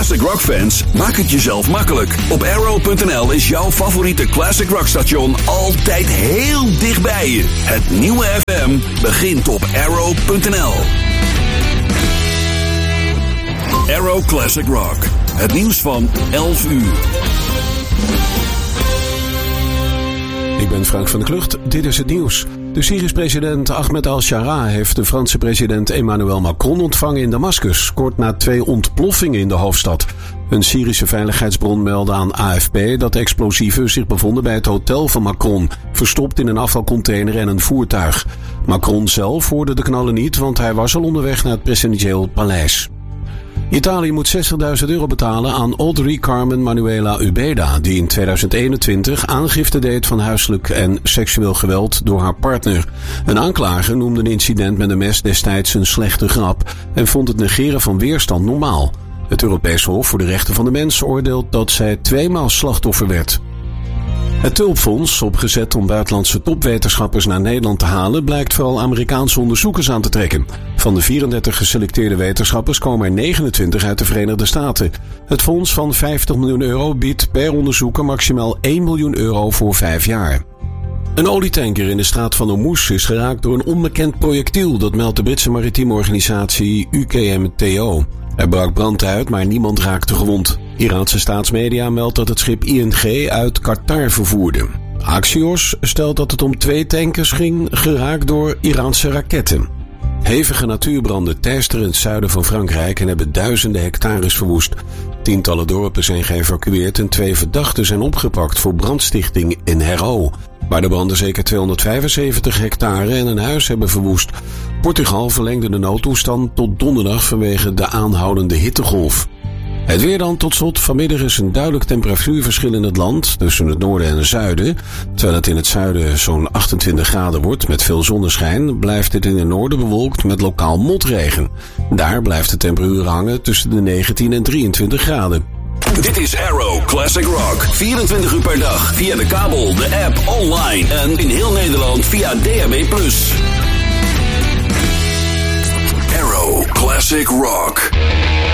classic rock fans, maak het jezelf makkelijk. Op Arrow.nl is jouw favoriete classic rock station altijd heel dichtbij je. Het nieuwe FM begint op Arrow.nl. Arrow Classic Rock. Het nieuws van 11 uur. Ik ben Frank van der Klucht, dit is het nieuws. De Syrische president Ahmed al-Shara heeft de Franse president Emmanuel Macron ontvangen in Damascus, kort na 2 ontploffingen in de hoofdstad. Een Syrische veiligheidsbron meldde aan AFP dat explosieven zich bevonden bij het hotel van Macron, verstopt in een afvalcontainer en een voertuig. Macron zelf hoorde de knallen niet, want hij was al onderweg naar het presidentieel paleis. Italië moet €60.000 betalen aan Audrey Carmen Manuela Ubeda, die in 2021 aangifte deed van huiselijk en seksueel geweld door haar partner. Een aanklager noemde een incident met een mes destijds een slechte grap en vond het negeren van weerstand normaal. Het Europees Hof voor de Rechten van de Mens oordeelt dat zij 2 maal slachtoffer werd. Het Tulpfonds, opgezet om buitenlandse topwetenschappers naar Nederland te halen, blijkt vooral Amerikaanse onderzoekers aan te trekken. Van de 34 geselecteerde wetenschappers komen er 29 uit de Verenigde Staten. Het fonds van €50 miljoen biedt per onderzoeker maximaal €1 miljoen voor 5 jaar. Een olietanker in de straat van Hormuz is geraakt door een onbekend projectiel, dat meldt de Britse maritieme organisatie UKMTO. Er brak brand uit, maar niemand raakte gewond. Iraanse staatsmedia meldt dat het schip ING uit Qatar vervoerde. Axios stelt dat het om 2 tankers ging, geraakt door Iraanse raketten. Hevige natuurbranden teisteren in het zuiden van Frankrijk en hebben duizenden hectares verwoest. Tientallen dorpen zijn geëvacueerd en 2 verdachten zijn opgepakt voor brandstichting in Hero, waar de branden zeker 275 hectare en een huis hebben verwoest. Portugal verlengde de noodtoestand tot donderdag vanwege de aanhoudende hittegolf. Het weer dan tot slot. Vanmiddag is een duidelijk temperatuurverschil in het land tussen het noorden en het zuiden. Terwijl het in het zuiden zo'n 28 graden wordt met veel zonneschijn, blijft het in het noorden bewolkt met lokaal motregen. Daar blijft de temperatuur hangen tussen de 19 en 23 graden. Dit is Arrow Classic Rock. 24 uur per dag via de kabel, de app, online en in heel Nederland via DAB+. Arrow Classic Rock.